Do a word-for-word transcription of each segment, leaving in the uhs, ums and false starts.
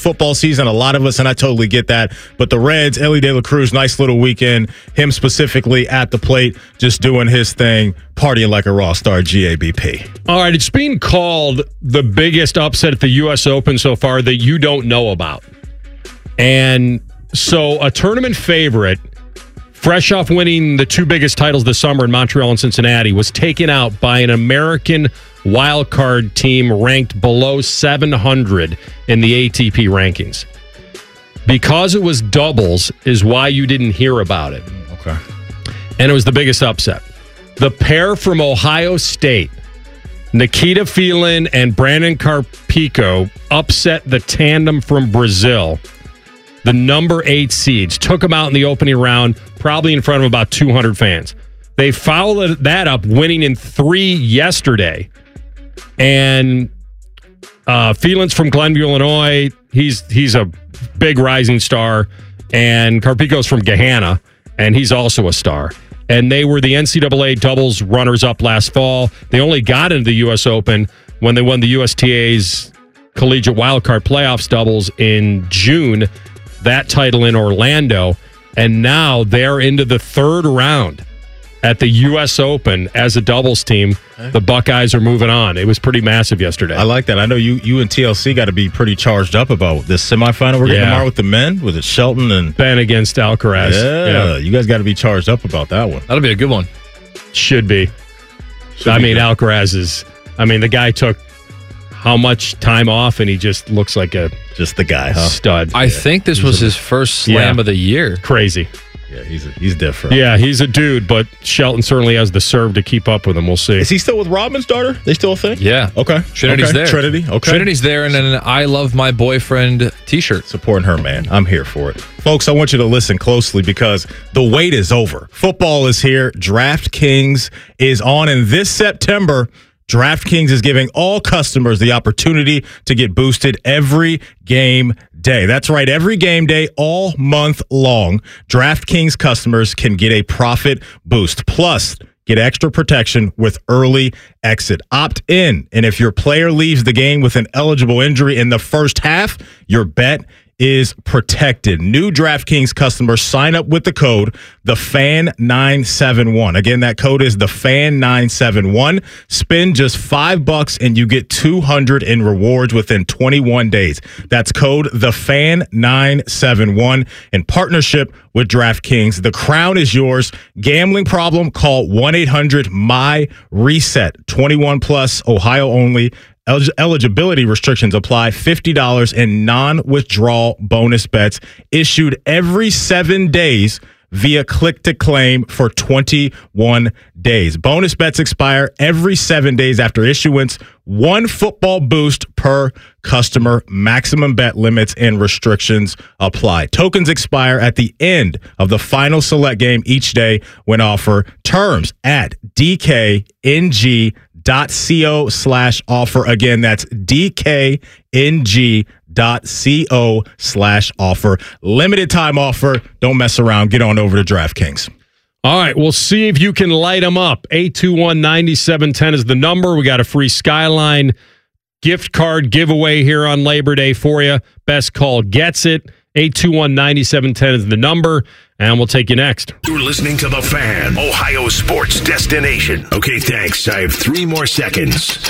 football season, a lot of us, and I totally get that. But the Reds, Elly De La Cruz, nice little weekend. Him specifically at the plate, just doing his thing, partying like a raw star, G A B P. All right, it's being called the biggest upset at the U S Open so far that you don't know about. And so a tournament favorite, fresh off winning the two biggest titles this summer in Montreal and Cincinnati, was taken out by an American wildcard team ranked below seven hundred in the A T P rankings. Because it was doubles is why you didn't hear about it. Okay. And it was the biggest upset. The pair from Ohio State, Nikita Phelan and Brandon Carpico, upset the tandem from Brazil, the number eight seeds, took them out in the opening round, probably in front of about two hundred fans. They followed that up, winning in three yesterday. And uh, Phelan's from Glenview, Illinois. He's he's a big rising star. And Carpico's from Gahanna, and he's also a star. And they were the N C double A doubles runners-up last fall. They only got into the U S Open when they won the U S T A's Collegiate Wildcard Playoffs doubles in June, that title in Orlando. And now they're into the third round at the U S Open as a doubles team. The Buckeyes are moving on. It was pretty massive yesterday. I like that. I know you you and T L C got to be pretty charged up about this semifinal we're getting Yeah. tomorrow with the men, with it Shelton and Ben against Alcaraz. Yeah, Yeah. you guys got to be charged up about that one. That'll be a good one. Should be. Should I be mean, good. Alcaraz is, I mean, the guy took how much time off, and he just looks like a Just the guy, huh? stud. I think this was his first slam Yeah. of the year. Crazy. Yeah, he's he's different. Yeah, he's a dude, but Shelton certainly has the serve to keep up with him. We'll see. Is he still with Rodman's daughter? They still a thing? Yeah. Okay. Trinity's okay. there. Trinity. Okay. Trinity's there, and an I Love My Boyfriend t-shirt. Supporting her, man. I'm here for it. Folks, I want you to listen closely because the wait is over. Football is here. DraftKings is on, and this September, DraftKings is giving all customers the opportunity to get boosted every game day. That's right, every game day, all month long. DraftKings customers can get a profit boost. Plus, get extra protection with early exit. Opt in, and if your player leaves the game with an eligible injury in the first half, your bet is protected. New DraftKings customers sign up with the code the fan nine seven one. Again, that code is the fan nine seven one. Spend just five bucks and you get two hundred in rewards within twenty-one days. That's code the fan nine seven one in partnership with DraftKings. The crown is yours. Gambling problem? Call one eight hundred M Y reset. twenty-one plus, Ohio only. Elig- eligibility restrictions apply. fifty dollars in non-withdrawal bonus bets issued every seven days via click-to-claim for twenty-one days. Bonus bets expire every seven days after issuance. One football boost per customer. Maximum bet limits and restrictions apply. Tokens expire at the end of the final select game each day when offer. Terms at D K N G dot co slash offer. Again, that's D K N G dot co slash offer. Limited time offer. Don't mess around. Get on over to DraftKings. All right, we'll see if you can light them up. eight two one, nine seven one zero is the number. We got a free Skyline gift card giveaway here on Labor Day for you. Best call gets it. eight two one, nine seven one zero is the number, and we'll take you next. You're listening to The Fan, Ohio sports destination. Okay, thanks. I have three more seconds.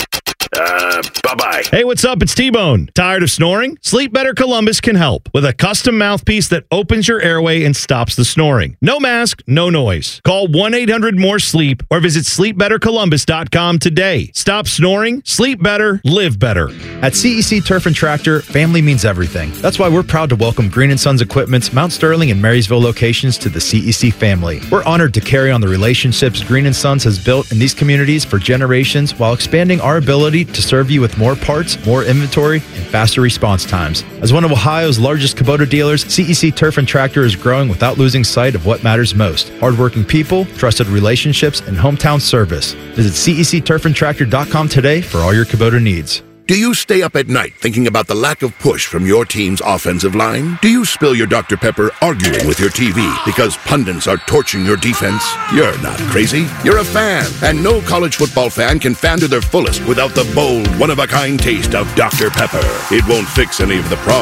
Uh, bye-bye. Hey, what's up? It's T-Bone. Tired of snoring? Sleep Better Columbus can help with a custom mouthpiece that opens your airway and stops the snoring. No mask, no noise. Call one eight hundred more sleep or visit sleep better columbus dot com today. Stop snoring, sleep better, live better. At C E C Turf and Tractor, family means everything. That's why we're proud to welcome Green and Sons Equipment's Mount Sterling and Marysville locations to the C E C family. We're honored to carry on the relationships Green and Sons has built in these communities for generations while expanding our ability to serve you with more parts, more inventory, and faster response times. As one of Ohio's largest Kubota dealers, C E C Turf and Tractor is growing without losing sight of what matters most. Hardworking people, trusted relationships, and hometown service. Visit C E C turf and tractor dot com today for all your Kubota needs. Do you stay up at night thinking about the lack of push from your team's offensive line? Do you spill your Doctor Pepper arguing with your T V because pundits are torching your defense? You're not crazy. You're a fan, and no college football fan can fan to their fullest without the bold, one-of-a-kind taste of Doctor Pepper. It won't fix any of the problems